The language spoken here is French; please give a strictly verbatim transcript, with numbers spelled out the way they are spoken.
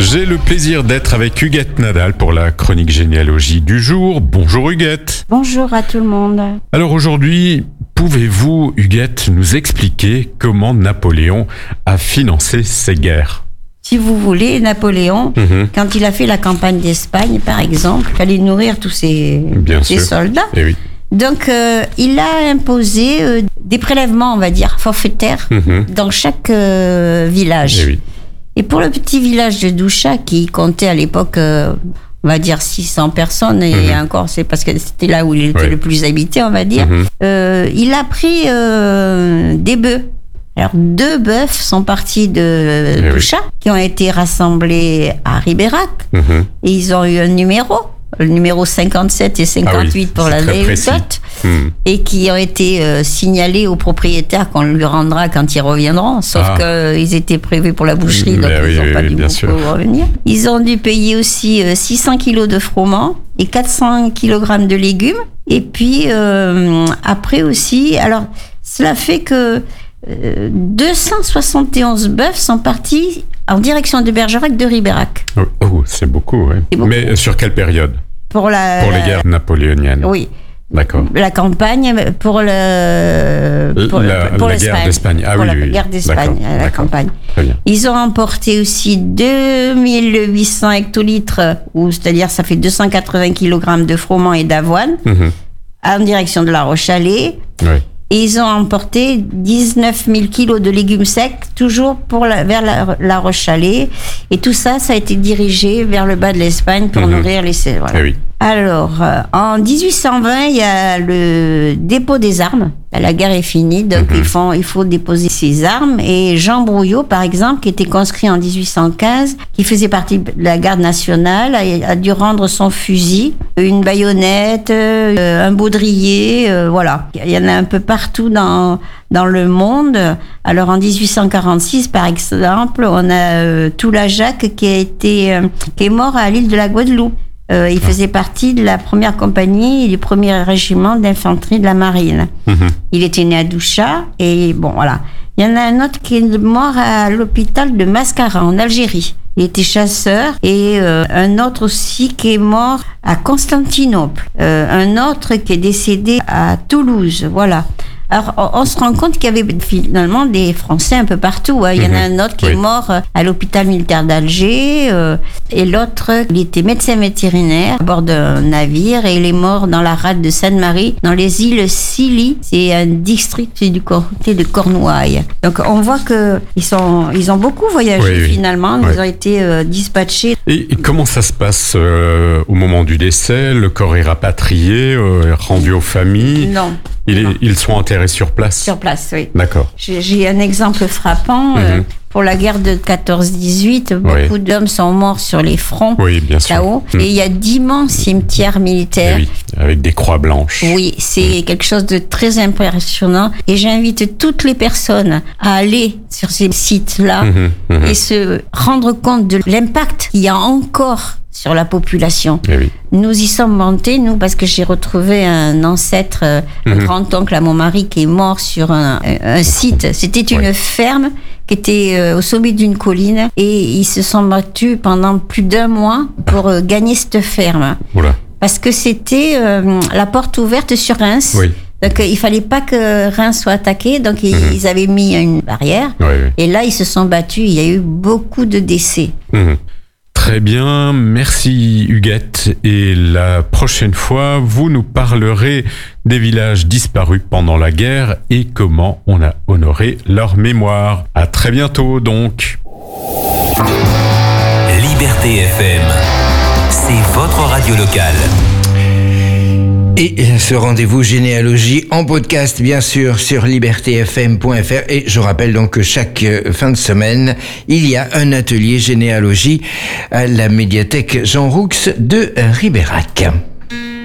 J'ai le plaisir d'être avec Huguette Nadal pour la chronique généalogie du jour. Bonjour Huguette. Bonjour à tout le monde. Alors aujourd'hui, pouvez-vous, Huguette, nous expliquer comment Napoléon a financé ses guerres ? Si vous voulez, Napoléon, mmh. quand il a fait la campagne d'Espagne, par exemple, il fallait nourrir tous ses, ses soldats. Et oui. Donc, euh, il a imposé euh, des prélèvements, on va dire, forfaitaires mmh. dans chaque euh, village. Et, oui. Et pour le petit village de Doucha, qui comptait à l'époque, euh, on va dire, six cents personnes, et mmh. encore, c'est parce que c'était là où il était oui. le plus habité, on va dire, mmh. euh, il a pris euh, des bœufs. Alors, deux bœufs sont partis de eh Doucha, oui. qui ont été rassemblés à Ribérac, mmh. et ils ont eu un numéro, le numéro cinquante-sept et cinquante-huit ah oui, pour la l'anecdote, mmh. et qui ont été euh, signalés aux propriétaires qu'on lui rendra quand ils reviendront, sauf ah. qu'ils étaient prévus pour la boucherie, donc oui, ils n'ont oui, pas oui, dû beaucoup sûr. revenir. Ils ont dû payer aussi euh, six cents kilos de froment et quatre cents kilogrammes de légumes, et puis euh, après aussi, alors cela fait que Euh, deux cent soixante et onze bœufs sont partis en direction de Bergerac de Ribérac. Oh, oh c'est beaucoup, oui. C'est beaucoup. Mais sur quelle période ? Pour la pour les guerres napoléoniennes. Oui. D'accord. La campagne pour le pour, la, pour la guerre d'Espagne. Ah pour oui, la oui, guerre d'Espagne, d'accord, la d'accord. campagne. Très bien. Ils ont emporté aussi deux mille huit cents hectolitres, ou c'est-à-dire ça fait deux cent quatre-vingts kilogrammes de froment et d'avoine, mm-hmm. en direction de La Roche-Alais. Oui. Et ils ont emporté dix-neuf mille kilos de légumes secs, toujours pour la, vers la, la Roche-Alais. Et tout ça, ça a été dirigé vers le bas de l'Espagne pour mmh. nourrir les... Voilà. Eh oui. Alors, euh, en dix-huit cent vingt, il y a le dépôt des armes. La guerre est finie, donc mmh. ils font, il faut déposer ses armes. Et Jean Brouillot, par exemple, qui était conscrit en dix-huit cent quinze, qui faisait partie de la garde nationale, a, a dû rendre son fusil, une baïonnette, euh, un baudrier, euh, voilà. Il y en a un peu partout dans, dans le monde. Alors, en dix-huit cent quarante-six, par exemple, on a euh, Toula Jacques qui a été, euh, qui est mort à l'île de la Guadeloupe. Euh, il faisait partie de la première compagnie et du premier régiment d'infanterie de la marine. Mmh. Il était né à Doucha et bon, voilà. Il y en a un autre qui est mort à l'hôpital de Mascara en Algérie. Il était chasseur et euh, un autre aussi qui est mort à Constantinople. Euh, un autre qui est décédé à Toulouse, voilà. Alors, on, on se rend compte qu'il y avait finalement des Français un peu partout. Hein. Il y en a un autre qui oui. est mort à l'hôpital militaire d'Alger, euh, et l'autre, il était médecin vétérinaire à bord d'un navire, et il est mort dans la rade de Sainte-Marie, dans les îles Scilly. C'est un district du comté de Cornouailles. Donc, on voit que ils sont, ils ont beaucoup voyagé oui, oui. finalement. Ils oui. ont été euh, dispatchés. Et, et comment ça se passe euh, au moment du décès ? Le corps est rapatrié, euh, rendu aux familles ? Non. Ils, ils sont enterrés sur place. Sur place, oui. D'accord. J'ai, j'ai un exemple frappant. Mm-hmm. Euh, pour la guerre de quatorze dix-huit, beaucoup oui. d'hommes sont morts sur les fronts. Oui, bien sûr. Là-haut. Mm. Et il y a d'immenses cimetières militaires. Et oui, avec des croix blanches. Oui, c'est mm. quelque chose de très impressionnant. Et j'invite toutes les personnes à aller sur ces sites-là mm-hmm. Mm-hmm. et se rendre compte de l'impact qu'il y a encore sur la population. Eh oui. Nous y sommes montés, nous, parce que j'ai retrouvé un ancêtre, euh, mmh. un grand-oncle à mon mari qui est mort sur un, un, un site. C'était une ouais. ferme qui était euh, au sommet d'une colline, et ils se sont battus pendant plus d'un mois pour euh, gagner cette ferme. Oula. Parce que c'était euh, la porte ouverte sur Reims. Oui. Donc, il fallait pas que Reims soit attaqué, donc ils, mmh. ils avaient mis une barrière. Oui, oui. Et là, ils se sont battus. Il y a eu beaucoup de décès. Mmh. Très bien, merci Huguette. Et la prochaine fois, vous nous parlerez des villages disparus pendant la guerre et comment on a honoré leur mémoire. À très bientôt donc. Liberté F M, c'est votre radio locale. Et ce rendez-vous généalogie en podcast, bien sûr, sur liberté f m point f r. Et je rappelle donc que chaque fin de semaine, il y a un atelier généalogie à la médiathèque Jean Roux de Ribérac.